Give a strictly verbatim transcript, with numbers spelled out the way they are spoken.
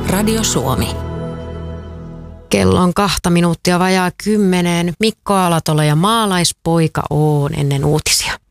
Radio Suomi. Kello on kahta minuuttia vajaa kymmeneen. Mikko Aalatola ja maalaispoika Oon ennen uutisia.